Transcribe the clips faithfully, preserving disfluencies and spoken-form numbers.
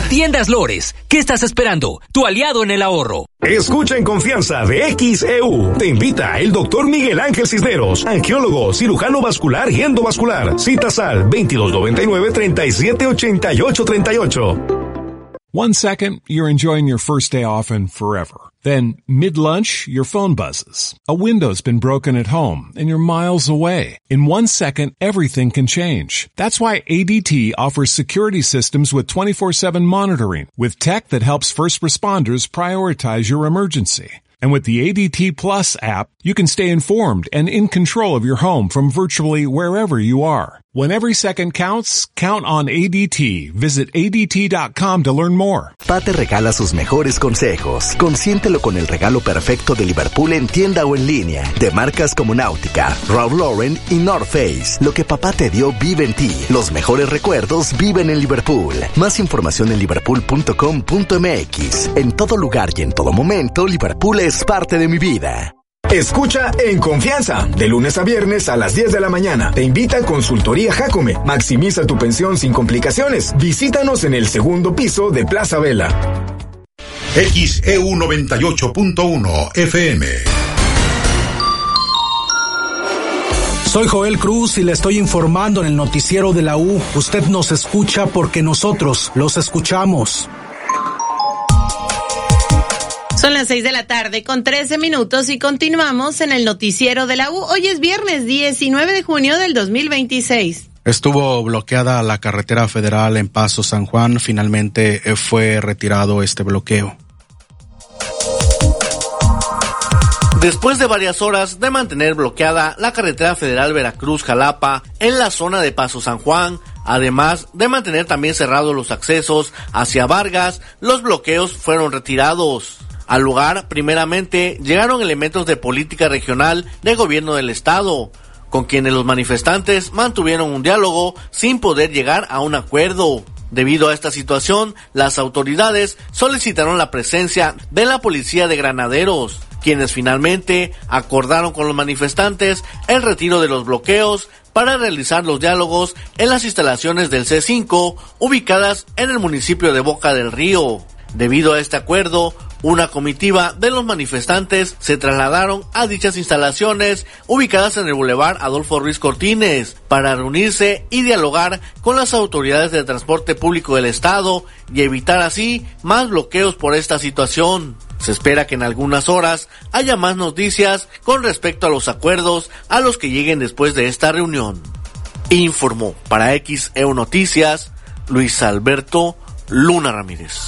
Tiendas Lores, ¿qué estás esperando? Tu aliado en el ahorro. Escucha en confianza de X E U. Te invita el doctor Miguel Ángel Cisneros, angiólogo, cirujano vascular y endovascular. Citas al veintidós noventa y nueve, treinta y siete ochenta y ocho treinta y ocho. One second, you're enjoying your first day off and forever. Then, mid-lunch, your phone buzzes. A window's been broken at home, and you're miles away. In one second, everything can change. That's why A D T offers security systems with twenty-four seven monitoring, with tech that helps first responders prioritize your emergency. And with the A D T Plus app, you can stay informed and in control of your home from virtually wherever you are. When every second counts, count on A D T. Visit A D T dot com to learn more. Papá te regala sus mejores consejos. Consiéntelo con el regalo perfecto de Liverpool en tienda o en línea. De marcas como Náutica, Ralph Lauren y North Face. Lo que papá te dio vive en ti. Los mejores recuerdos viven en Liverpool. Más información en liverpool punto com punto m x. En todo lugar y en todo momento, Liverpool es parte de mi vida. Escucha En Confianza, de lunes a viernes a las diez de la mañana. Te invita Consultoría Jacome. Maximiza tu pensión sin complicaciones. Visítanos en el segundo piso de Plaza Vela. X E U noventa y ocho punto uno F M. Soy Joel Cruz y le estoy informando en el noticiero de la U. Usted nos escucha porque nosotros los escuchamos. Son las seis de la tarde con trece minutos y continuamos en el noticiero de la U. Hoy es viernes diecinueve de junio del dos mil veintiséis. Estuvo bloqueada la carretera federal en Paso San Juan. Finalmente fue retirado este bloqueo. Después de varias horas de mantener bloqueada la carretera federal Veracruz-Jalapa en la zona de Paso San Juan, además de mantener también cerrados los accesos hacia Vargas, los bloqueos fueron retirados. Al lugar, primeramente, llegaron elementos de política regional de gobierno del estado, con quienes los manifestantes mantuvieron un diálogo sin poder llegar a un acuerdo. Debido a esta situación, las autoridades solicitaron la presencia de la policía de Granaderos, quienes finalmente acordaron con los manifestantes el retiro de los bloqueos para realizar los diálogos en las instalaciones del C cinco, ubicadas en el municipio de Boca del Río. Debido a este acuerdo, una comitiva de los manifestantes se trasladaron a dichas instalaciones ubicadas en el Boulevard Adolfo Ruiz Cortines para reunirse y dialogar con las autoridades de transporte público del estado y evitar así más bloqueos por esta situación. Se espera que en algunas horas haya más noticias con respecto a los acuerdos a los que lleguen después de esta reunión. Informó para X E U Noticias Luis Alberto Luna Ramírez.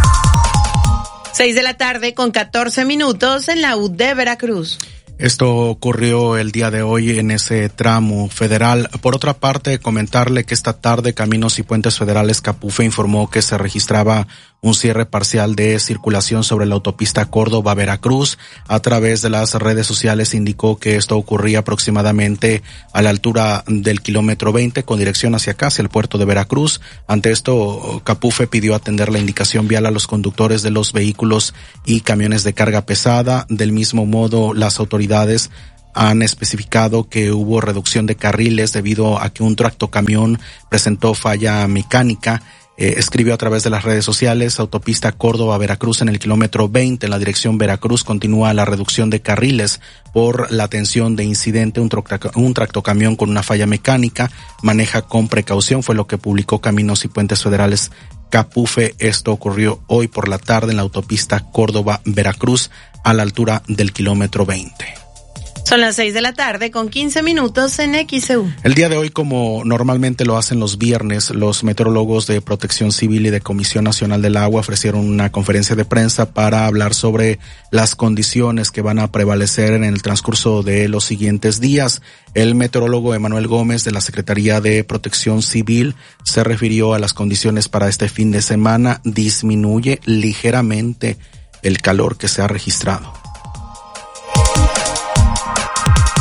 Seis de la tarde con catorce minutos en la U de Veracruz. Esto ocurrió el día de hoy en ese tramo federal. Por otra parte, comentarle que esta tarde Caminos y Puentes Federales Capufe informó que se registraba un cierre parcial de circulación sobre la autopista Córdoba-Veracruz. A través de las redes sociales indicó que esto ocurría aproximadamente a la altura del kilómetro veinte con dirección hacia acá, hacia el puerto de Veracruz. Ante esto, Capufe pidió atender la indicación vial a los conductores de los vehículos y camiones de carga pesada. Del mismo modo, las autoridades han especificado que hubo reducción de carriles debido a que un tractocamión presentó falla mecánica. Eh, escribió a través de las redes sociales: autopista Córdoba-Veracruz en el kilómetro veinte, en la dirección Veracruz, continúa la reducción de carriles por la atención de incidente, un, troc- un tractocamión con una falla mecánica, maneja con precaución, fue lo que publicó Caminos y Puentes Federales Capufe. Esto ocurrió hoy por la tarde en la autopista Córdoba-Veracruz a la altura del kilómetro veinte. Son las seis de la tarde con quince minutos en X E U. El día de hoy, como normalmente lo hacen los viernes, los meteorólogos de Protección Civil y de Comisión Nacional del Agua ofrecieron una conferencia de prensa para hablar sobre las condiciones que van a prevalecer en el transcurso de los siguientes días. El meteorólogo Emanuel Gómez de la Secretaría de Protección Civil se refirió a las condiciones para este fin de semana. Disminuye ligeramente el calor que se ha registrado.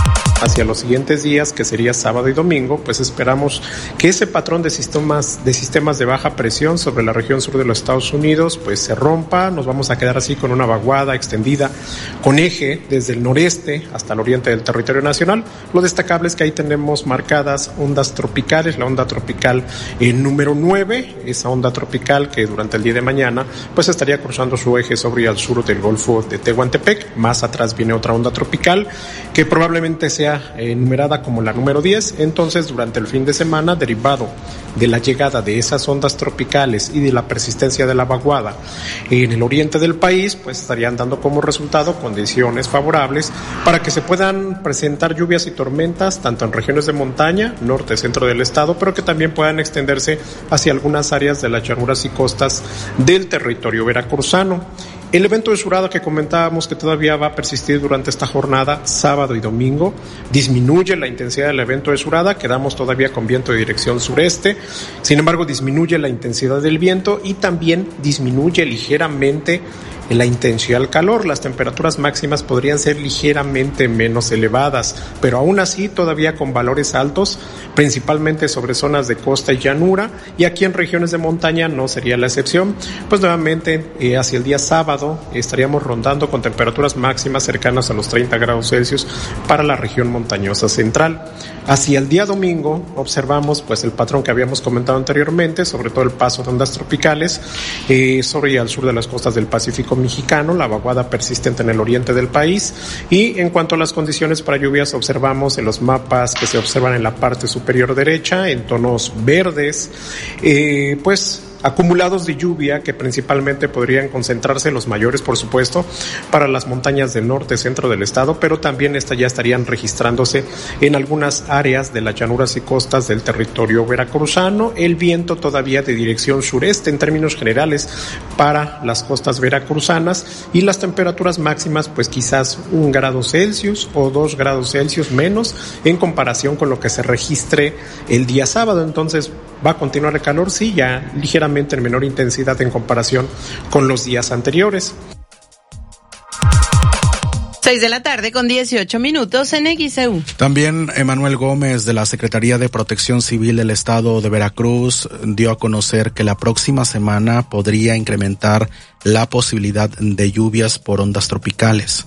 hacia los siguientes días, que sería sábado y domingo, pues esperamos que ese patrón de sistemas de sistemas de baja presión sobre la región sur de los Estados Unidos pues se rompa. Nos vamos a quedar así con una vaguada extendida con eje desde el noreste hasta el oriente del territorio nacional. Lo destacable es que ahí tenemos marcadas ondas tropicales, la onda tropical eh, número nueve, esa onda tropical que durante el día de mañana pues estaría cruzando su eje sobre y al sur del Golfo de Tehuantepec. Más atrás viene otra onda tropical que probablemente sea eh, numerada como la número diez. Entonces, durante el fin de semana, derivado de la llegada de esas ondas tropicales y de la persistencia de la vaguada en el oriente del país, pues estarían dando como resultado condiciones favorables para que se puedan presentar lluvias y tormentas tanto en regiones de montaña, norte, centro del estado, pero que también puedan extenderse hacia algunas áreas de las llanuras y costas del territorio veracruzano. El evento de surada que comentábamos que todavía va a persistir durante esta jornada, sábado y domingo, disminuye la intensidad del evento de surada, quedamos todavía con viento de dirección sureste, sin embargo disminuye la intensidad del viento y también disminuye ligeramente la intensidad del calor. Las temperaturas máximas podrían ser ligeramente menos elevadas, pero aún así todavía con valores altos, principalmente sobre zonas de costa y llanura, y aquí en regiones de montaña no sería la excepción. Pues nuevamente eh, hacia el día sábado estaríamos rondando con temperaturas máximas cercanas a los treinta grados Celsius para la región montañosa central. Hacia el día domingo observamos pues el patrón que habíamos comentado anteriormente, sobre todo el paso de ondas tropicales eh, sobre y al sur de las costas del Pacífico mexicano, la vaguada persistente en el oriente del país. Y en cuanto a las condiciones para lluvias, observamos en los mapas que se observan en la parte superior derecha en tonos verdes eh, pues acumulados de lluvia que principalmente podrían concentrarse, los mayores por supuesto, para las montañas del norte, centro del estado, pero también esta ya estarían registrándose en algunas áreas de las llanuras y costas del territorio veracruzano. El viento todavía de dirección sureste en términos generales para las costas veracruzanas, y las temperaturas máximas pues quizás un grado Celsius o dos grados Celsius menos en comparación con lo que se registre el día sábado. Entonces va a continuar el calor, sí, ya ligeramente en menor intensidad en comparación con los días anteriores. Seis de la tarde con dieciocho minutos en X E U. También Emanuel Gómez de la Secretaría de Protección Civil del Estado de Veracruz dio a conocer que la próxima semana podría incrementar la posibilidad de lluvias por ondas tropicales.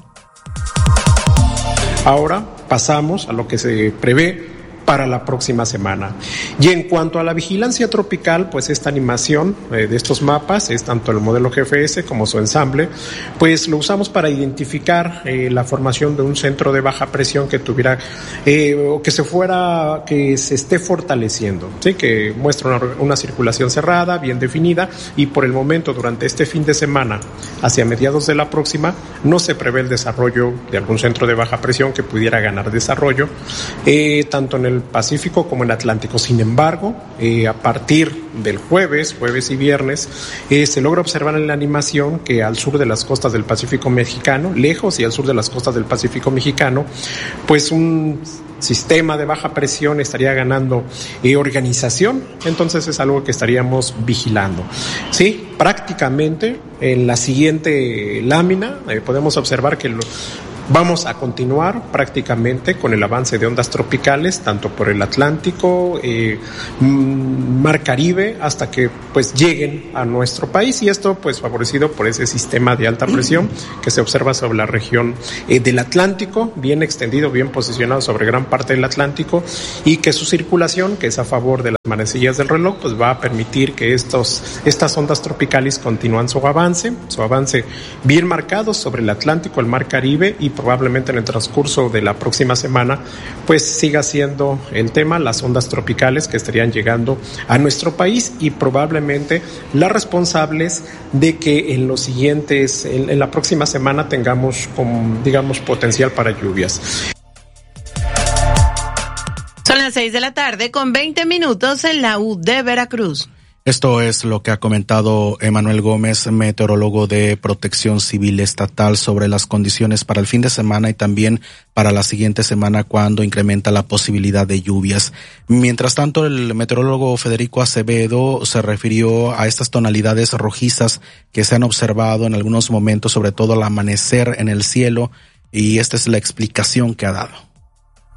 Ahora pasamos a lo que se prevé para la próxima semana. Y en cuanto a la vigilancia tropical, pues esta animación eh, de estos mapas es tanto el modelo G F S como su ensamble, pues lo usamos para identificar eh, la formación de un centro de baja presión que tuviera eh, o que se fuera, que se esté fortaleciendo, ¿sí? Que muestra una, una circulación cerrada, bien definida, y por el momento durante este fin de semana hacia mediados de la próxima no se prevé el desarrollo de algún centro de baja presión que pudiera ganar desarrollo eh, tanto en el Pacífico como en el Atlántico. Sin embargo, eh, a partir del jueves, jueves y viernes, eh, se logra observar en la animación que al sur de las costas del Pacífico mexicano, lejos y al sur de las costas del Pacífico mexicano, pues un sistema de baja presión estaría ganando eh, organización. Entonces es algo que estaríamos vigilando. Sí, prácticamente en la siguiente lámina eh, podemos observar que lo vamos a continuar prácticamente con el avance de ondas tropicales, tanto por el Atlántico, eh, Mar Caribe, hasta que pues lleguen a nuestro país, y esto pues favorecido por ese sistema de alta presión que se observa sobre la región eh, del Atlántico, bien extendido, bien posicionado sobre gran parte del Atlántico, y que su circulación, que es a favor de las manecillas del reloj, pues va a permitir que estos, estas ondas tropicales continúen su avance, su avance bien marcado sobre el Atlántico, el Mar Caribe, y probablemente en el transcurso de la próxima semana pues siga siendo el tema las ondas tropicales que estarían llegando a nuestro país, y probablemente las responsables de que en los siguientes, en, en la próxima semana tengamos como, digamos, potencial para lluvias. Son las seis de la tarde con veinte minutos en la U de Veracruz. Esto es lo que ha comentado Emanuel Gómez, meteorólogo de Protección Civil Estatal, sobre las condiciones para el fin de semana y también para la siguiente semana, cuando incrementa la posibilidad de lluvias. Mientras tanto, el meteorólogo Federico Acevedo se refirió a estas tonalidades rojizas que se han observado en algunos momentos, sobre todo al amanecer en el cielo, y esta es la explicación que ha dado.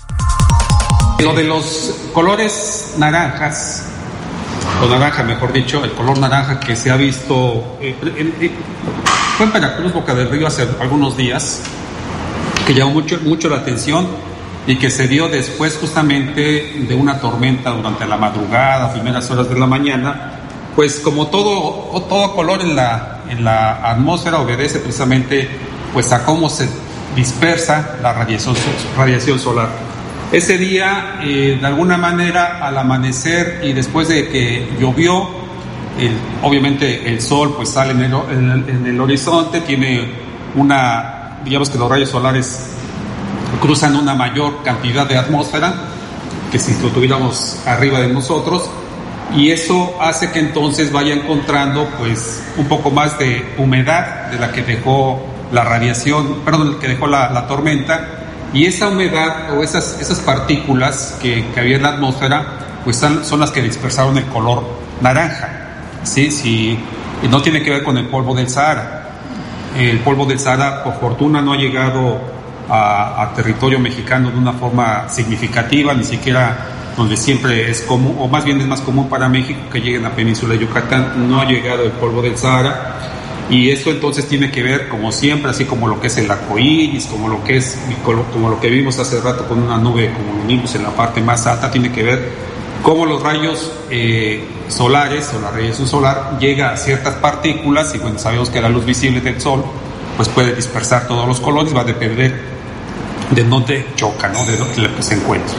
Lo de los colores naranjas, o naranja mejor dicho, el color naranja que se ha visto, eh, en, en, fue en Veracruz, Boca del Río, hace algunos días, que llamó mucho, mucho la atención y que se dio después justamente de una tormenta durante la madrugada, primeras horas de la mañana. Pues como todo, todo color en la, en la atmósfera obedece precisamente pues a cómo se dispersa la radiación, radiación solar. Ese día, eh, de alguna manera, al amanecer y después de que llovió, el, obviamente el sol pues sale en el, en, en el horizonte, tiene una, digamos que los rayos solares cruzan una mayor cantidad de atmósfera que si lo tuviéramos arriba de nosotros, y eso hace que entonces vaya encontrando pues un poco más de humedad de la que dejó la radiación, perdón, que dejó la, la tormenta. Y esa humedad o esas, esas partículas que, que había en la atmósfera, pues son, son las que dispersaron el color naranja. ¿Sí? Sí, no tiene que ver con el polvo del Sahara. El polvo del Sahara, por fortuna, no ha llegado a, a territorio mexicano de una forma significativa, ni siquiera donde siempre es común, o más bien es más común para México que llegue a la península de Yucatán. No ha llegado el polvo del Sahara. Y eso entonces tiene que ver, como siempre, así como lo que es el arco iris, como lo que es, como lo que vimos hace rato con una nube como nimbus en la parte más alta, tiene que ver cómo los rayos eh, solares o la radiación solar llega a ciertas partículas, y bueno, sabemos que la luz visible del sol pues puede dispersar todos los colores, va a depender de dónde choca, ¿no? De dónde se encuentra.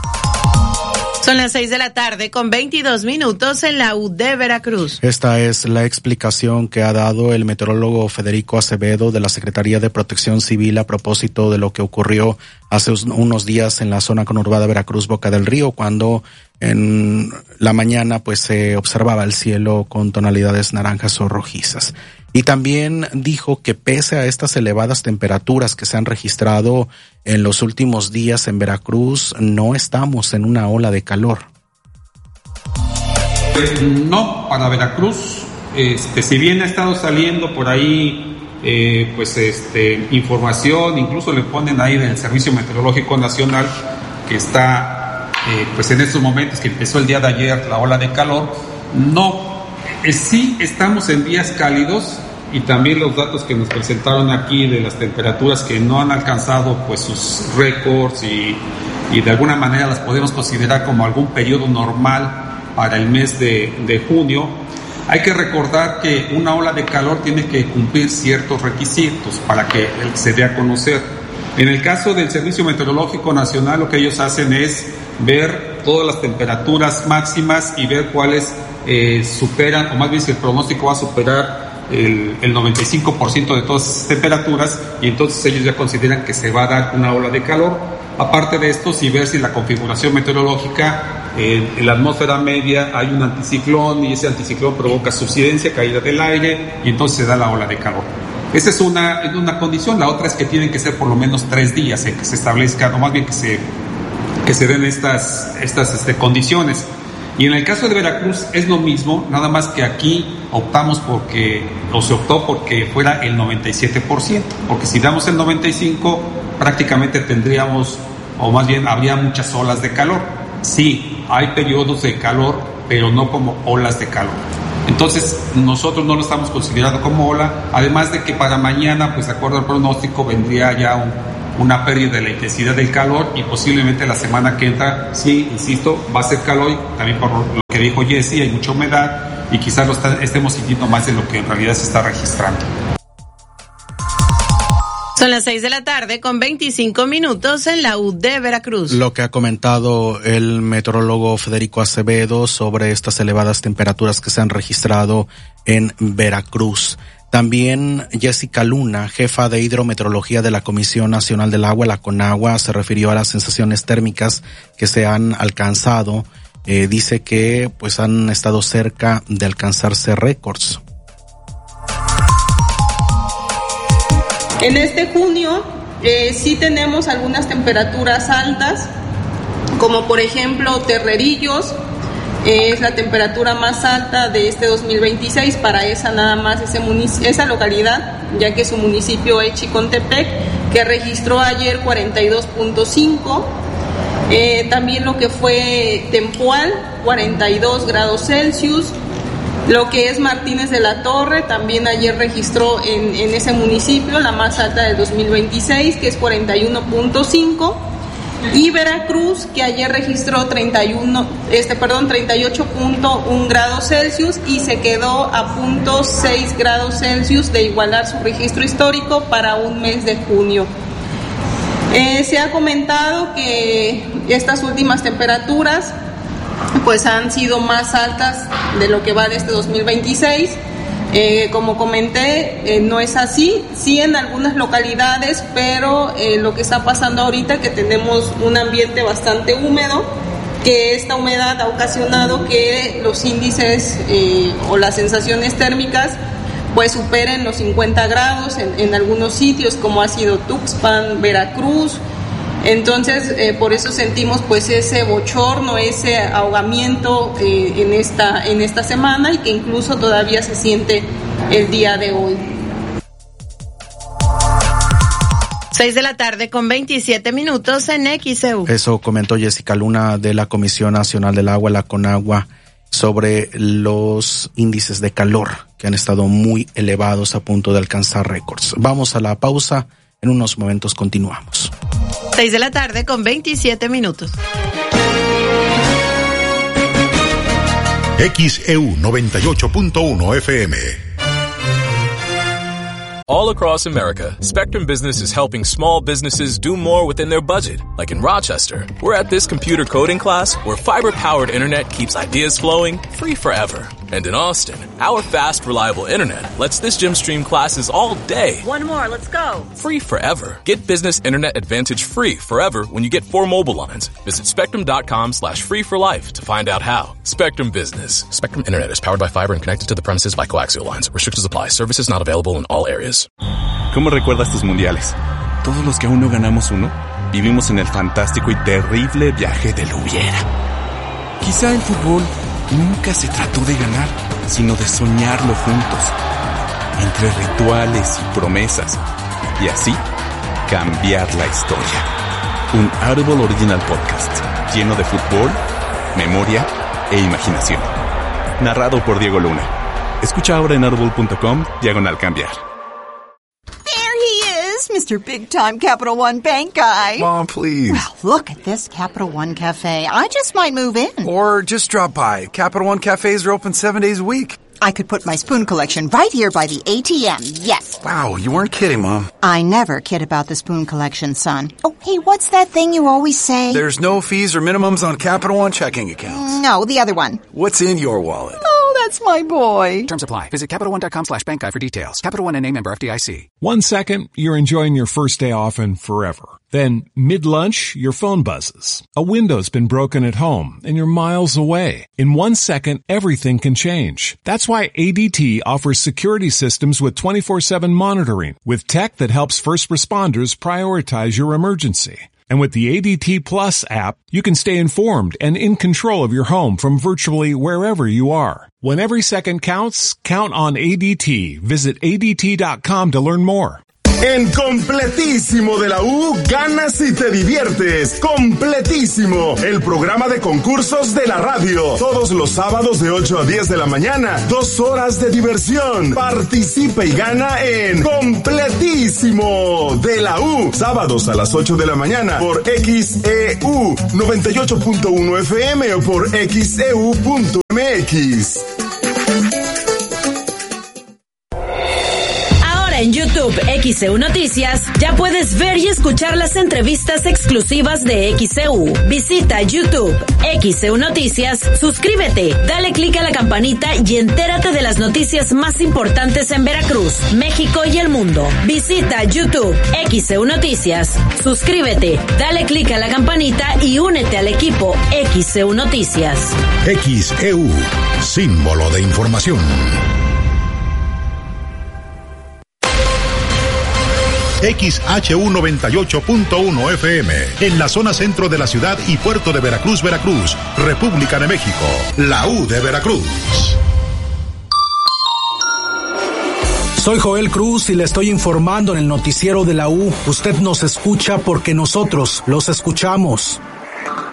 Son las seis de la tarde con veintidós minutos en la U de Veracruz. Esta es la explicación que ha dado el meteorólogo Federico Acevedo de la Secretaría de Protección Civil a propósito de lo que ocurrió hace unos días en la zona conurbada Veracruz, Boca del Río, cuando en la mañana pues se observaba el cielo con tonalidades naranjas o rojizas. Y también dijo que pese a estas elevadas temperaturas que se han registrado en los últimos días en Veracruz, no estamos en una ola de calor. No, para Veracruz, este, si bien ha estado saliendo por ahí, eh, pues, este, información, incluso le ponen ahí del Servicio Meteorológico Nacional, que está, eh, pues, en estos momentos que empezó el día de ayer la ola de calor, no. Eh, sí estamos en días cálidos, y también los datos que nos presentaron aquí de las temperaturas que no han alcanzado pues sus récords y, y de alguna manera las podemos considerar como algún periodo normal para el mes de, de junio. Hay que recordar que una ola de calor tiene que cumplir ciertos requisitos para que se dé a conocer. En el caso del Servicio Meteorológico Nacional, lo que ellos hacen es ver todas las temperaturas máximas y ver cuáles eh, superan, o más bien si el pronóstico va a superar el, el noventa y cinco por ciento de todas esas temperaturas, y entonces ellos ya consideran que se va a dar una ola de calor. Aparte de esto, si ver si la configuración meteorológica, eh, en la atmósfera media hay un anticiclón, y ese anticiclón provoca subsidencia, caída del aire, y entonces se da la ola de calor. Esa es una, una condición. La otra es que tienen que ser por lo menos tres días en que se establezcan, o más bien que se, que se den estas, estas este, condiciones. Y en el caso de Veracruz es lo mismo, nada más que aquí optamos porque, o se optó porque fuera el noventa y siete por ciento, porque si damos el noventa y cinco por ciento, prácticamente tendríamos, o más bien habría muchas olas de calor. Sí, hay periodos de calor, pero no como olas de calor. Entonces, nosotros no lo estamos considerando como ola, además de que para mañana, pues de acuerdo al pronóstico, vendría ya un, una pérdida de la intensidad del calor, y posiblemente la semana que entra, sí, insisto, va a ser calor, y también por lo que dijo Jessy, hay mucha humedad, y quizás lo está, estemos sintiendo más de lo que en realidad se está registrando. Son las seis de la tarde con veinticinco minutos en la U de Veracruz. Lo que ha comentado el meteorólogo Federico Acevedo sobre estas elevadas temperaturas que se han registrado en Veracruz. También Jessica Luna, jefa de hidrometeorología de la Comisión Nacional del Agua, la CONAGUA, se refirió a las sensaciones térmicas que se han alcanzado. Eh, dice que pues han estado cerca de alcanzarse récords. En este junio eh, sí tenemos algunas temperaturas altas, como por ejemplo Terrerillos, eh, es la temperatura más alta de este dos mil veintiséis para esa nada más, ese munic- esa localidad, ya que su municipio es Chicontepec, que registró ayer cuarenta y dos punto cinco. Eh, también lo que fue Tempual, cuarenta y dos grados Celsius. Lo que es Martínez de la Torre, también ayer registró en, en ese municipio la más alta del dos mil veintiséis, que es cuarenta y uno punto cinco. Y Veracruz, que ayer registró treinta y uno, este, perdón, treinta y ocho punto uno grados Celsius y se quedó a punto seis grados Celsius de igualar su registro histórico para un mes de junio. Eh, se ha comentado que estas últimas temperaturas pues han sido más altas de lo que va de este dos mil veintiséis. Eh, como comenté, eh, no es así, sí en algunas localidades, pero eh, lo que está pasando ahorita que tenemos un ambiente bastante húmedo, que esta humedad ha ocasionado que los índices eh, o las sensaciones térmicas pues superen los cincuenta grados en, en algunos sitios, como ha sido Tuxpan, Veracruz. Entonces, eh, por eso sentimos pues ese bochorno, ese ahogamiento eh, en esta en esta semana y que incluso todavía se siente el día de hoy. Seis de la tarde con veintisiete minutos en X E U. Eso comentó Jessica Luna de la Comisión Nacional del Agua, la CONAGUA, sobre los índices de calor que han estado muy elevados a punto de alcanzar récords. Vamos a la pausa, en unos momentos continuamos. Seis de la tarde con veintisiete minutos. X E U noventa y ocho punto uno F M. All across America, Spectrum Business is helping small businesses do more within their budget. Like in Rochester, we're at this computer coding class where fiber-powered internet keeps ideas flowing free forever. And in Austin, our fast, reliable internet lets this gym stream classes all day. One more, let's go. Free forever. Get Business Internet Advantage free forever when you get four mobile lines. Visit spectrum.com slash free for life to find out how. Spectrum Business. Spectrum Internet is powered by fiber and connected to the premises by coaxial lines. Restrictions apply. Services not available in all areas. ¿Cómo recuerdas tus mundiales? Todos los que aún no ganamos uno, vivimos en el fantástico y terrible viaje del hubiera. Quizá el fútbol nunca se trató de ganar, sino de soñarlo juntos, entre rituales y promesas, y así cambiar la historia. Un Audible Original Podcast, lleno de fútbol, memoria e imaginación. Narrado por Diego Luna. Escucha ahora en audible.com, diagonal cambiar. Mister Big Time Capital One Bank guy. Mom, please. Well, look at this Capital One Cafe. I just might move in. Or just drop by. Capital One cafes are open seven days a week. I could put my spoon collection right here by the A T M, yes. Wow, you weren't kidding, Mom. I never kid about the spoon collection, son. Oh, hey, what's that thing you always say? There's no fees or minimums on Capital One checking accounts. No, the other one. What's in your wallet? Oh, that's my boy. Terms apply. Visit CapitalOne.com slash bank guide for details. Capital One N A member F D I C. One second, you're enjoying your first day off and forever. Then, mid-lunch, your phone buzzes. A window's been broken at home, and you're miles away. In one second, everything can change. That's why A D T offers security systems with twenty-four seven monitoring, with tech that helps first responders prioritize your emergency. And with the A D T Plus app, you can stay informed and in control of your home from virtually wherever you are. When every second counts, count on A D T. Visit A D T dot com to learn more. En Completísimo de la U, ganas y te diviertes. Completísimo, el programa de concursos de la radio. Todos los sábados de ocho a diez de la mañana. Dos horas de diversión. Participa y gana en Completísimo de la U. Sábados a las ocho de la mañana por X E U noventa y ocho punto uno F M o por X E U punto M X. En YouTube X E U Noticias ya puedes ver y escuchar las entrevistas exclusivas de X E U. Visita YouTube X E U Noticias, suscríbete, dale clic a la campanita y entérate de las noticias más importantes en Veracruz, México y el mundo. Visita YouTube X E U Noticias, suscríbete, dale clic a la campanita y únete al equipo X E U Noticias. X E U, símbolo de información. X H U noventa y ocho punto uno F M, en la zona centro de la ciudad y puerto de Veracruz, Veracruz, República de México, la U de Veracruz. Soy Joel Cruz y le estoy informando en el noticiero de la U. Usted nos escucha porque nosotros los escuchamos.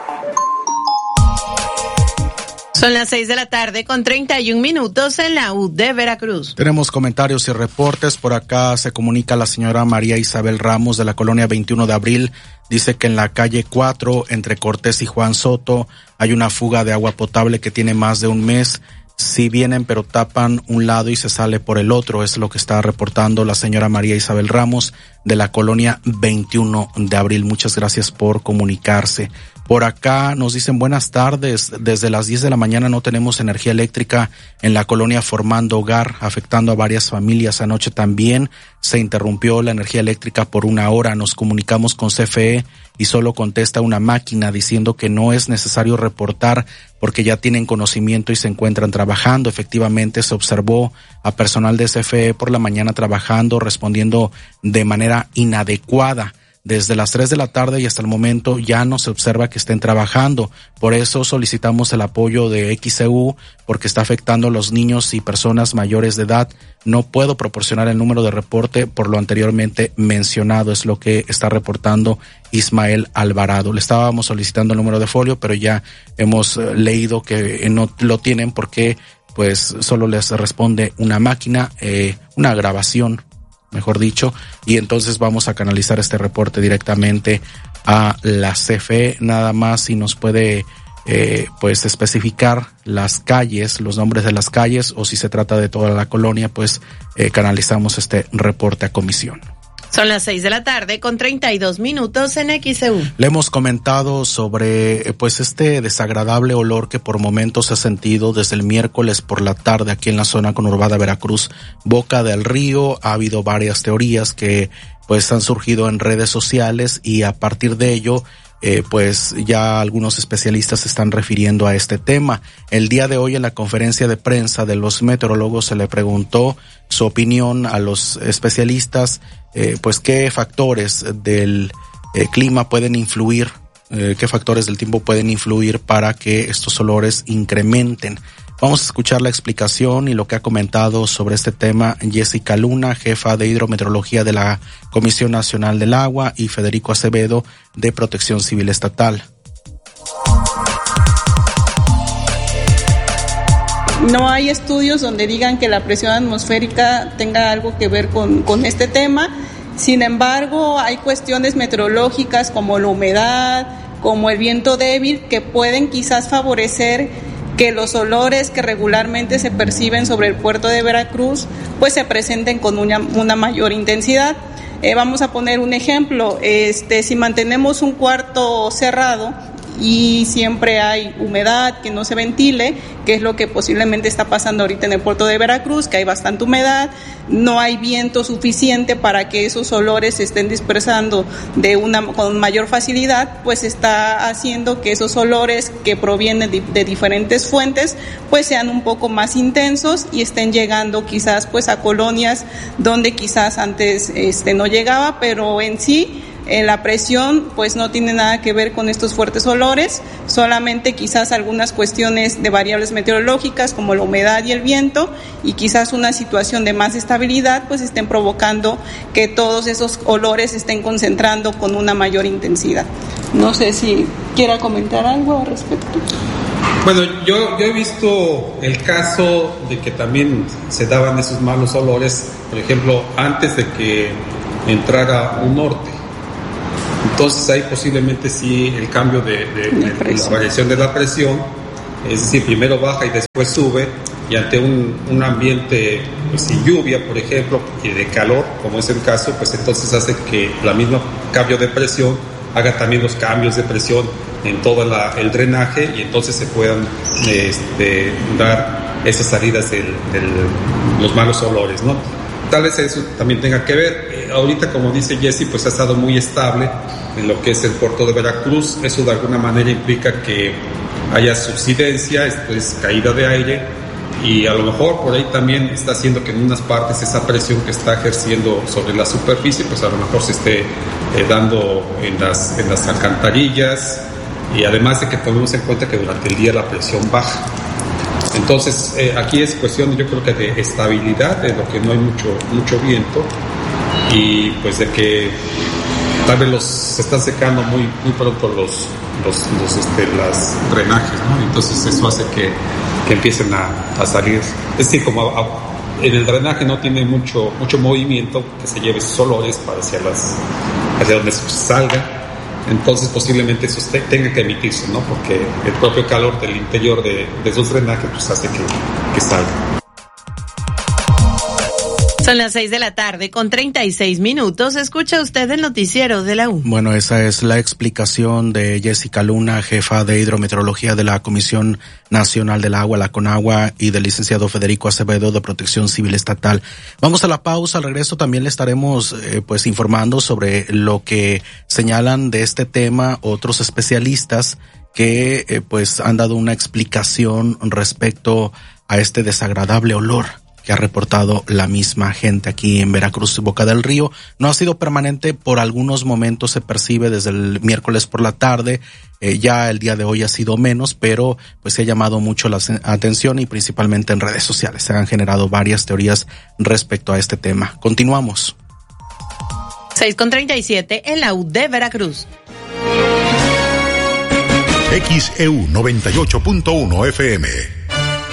Son las seis de la tarde con treinta y un minutos en la U de Veracruz. Tenemos comentarios y reportes. Por acá se comunica la señora María Isabel Ramos de la colonia veintiuno de abril. Dice que en la calle cuatro, entre Cortés y Juan Soto, hay una fuga de agua potable que tiene más de un mes. Si vienen pero tapan un lado y se sale por el otro, es lo que está reportando la señora María Isabel Ramos de la colonia veintiuno de abril. Muchas gracias por comunicarse. Por acá nos dicen buenas tardes, desde las diez de la mañana no tenemos energía eléctrica en la colonia Formando Hogar, afectando a varias familias. Anoche también se interrumpió la energía eléctrica por una hora. Nos comunicamos con C F E y solo contesta una máquina diciendo que no es necesario reportar porque ya tienen conocimiento y se encuentran trabajando. Efectivamente se observó a personal de C F E por la mañana trabajando, respondiendo de manera inadecuada. Desde las tres de la tarde y hasta el momento ya no se observa que estén trabajando. Por eso solicitamos el apoyo de X C U porque está afectando a los niños y personas mayores de edad. No puedo proporcionar el número de reporte por lo anteriormente mencionado, es lo que está reportando Ismael Alvarado. Le estábamos solicitando el número de folio, pero ya hemos eh, leído que eh, no lo tienen porque pues solo les responde una máquina, eh, una grabación, mejor dicho, y entonces vamos a canalizar este reporte directamente a la C F E. Nada más si nos puede eh, pues especificar las calles, los nombres de las calles, o si se trata de toda la colonia, pues eh, canalizamos este reporte a comisión. Son las seis de la tarde con treinta y dos minutos en X C U. Le hemos comentado sobre pues este desagradable olor que por momentos se ha sentido desde el miércoles por la tarde aquí en la zona conurbada Veracruz, Boca del Río. Ha habido varias teorías que pues han surgido en redes sociales y a partir de ello Eh, pues ya algunos especialistas se están refiriendo a este tema. El día de hoy en la conferencia de prensa de los meteorólogos se le preguntó su opinión a los especialistas, eh, pues qué factores del eh, clima pueden influir, eh, qué factores del tiempo pueden influir para que estos olores incrementen. Vamos a escuchar la explicación y lo que ha comentado sobre este tema Jessica Luna, jefa de hidrometeorología de la Comisión Nacional del Agua, y Federico Acevedo, de Protección Civil Estatal. No hay estudios donde digan que la presión atmosférica tenga algo que ver con, con este tema. Sin embargo, hay cuestiones meteorológicas como la humedad, como el viento débil, que pueden quizás favorecer que los olores que regularmente se perciben sobre el puerto de Veracruz pues se presenten con una, una mayor intensidad. Eh, vamos a poner un ejemplo, este, si mantenemos un cuarto cerrado y siempre hay humedad que no se ventile, que es lo que posiblemente está pasando ahorita en el puerto de Veracruz, que hay bastante humedad, no hay viento suficiente para que esos olores se estén dispersando de una con mayor facilidad, pues está haciendo que esos olores que provienen de, de diferentes fuentes pues sean un poco más intensos y estén llegando quizás pues a colonias donde quizás antes este no llegaba, pero en sí Eh, la presión pues no tiene nada que ver con estos fuertes olores, solamente quizás algunas cuestiones de variables meteorológicas como la humedad y el viento, y quizás una situación de más estabilidad pues estén provocando que todos esos olores se estén concentrando con una mayor intensidad. No sé si quiera comentar algo al respecto. Bueno, yo, yo he visto el caso de que también se daban esos malos olores, por ejemplo, antes de que entrara un norte. Entonces ahí posiblemente sí el cambio de, de, de, de la variación de la presión, es decir, primero baja y después sube, y ante un, un ambiente pues, sin lluvia, por ejemplo, y de calor, como es el caso, pues entonces hace que la misma cambio de presión haga también los cambios de presión en todo la, el drenaje, y entonces se puedan este, dar esas salidas de los malos olores, ¿no? Tal vez eso también tenga que ver. Eh, ahorita, como dice Jesse, pues ha estado muy estable en lo que es el puerto de Veracruz. Eso de alguna manera implica que haya subsidencia, esto es caída de aire, y a lo mejor por ahí también está haciendo que en unas partes esa presión que está ejerciendo sobre la superficie, pues a lo mejor se esté eh, dando en las, en las alcantarillas, y además de que tomemos en cuenta que durante el día la presión baja. Entonces, eh, aquí es cuestión, yo creo que de estabilidad, de lo que no hay mucho, mucho viento, y pues de que tal vez los se están secando muy muy pronto los los, los este las drenajes, ¿no? Entonces eso hace que, que empiecen a, a salir, es decir, como a, a, en el drenaje no tiene mucho mucho movimiento que se lleve esos olores para hacia las hacia donde salga, entonces posiblemente eso te, tenga que emitirse, ¿no? Porque el propio calor del interior de, de esos drenajes pues hace que, que salga. Son las seis de la tarde con treinta y seis minutos. Escucha usted el noticiero de la U. Bueno, esa es la explicación de Jessica Luna, jefa de hidrometeorología de la Comisión Nacional del Agua, la CONAGUA, y del licenciado Federico Acevedo de Protección Civil Estatal. Vamos a la pausa. Al regreso también le estaremos eh, pues informando sobre lo que señalan de este tema otros especialistas que eh, pues han dado una explicación respecto a este desagradable olor que ha reportado la misma gente aquí en Veracruz y Boca del Río. No ha sido permanente, por algunos momentos se percibe desde el miércoles por la tarde, eh, ya el día de hoy ha sido menos, pero pues se ha llamado mucho la atención y principalmente en redes sociales se han generado varias teorías respecto a este tema. Continuamos. seis con treinta y siete en la U de Veracruz. X E U noventa y ocho punto uno F M.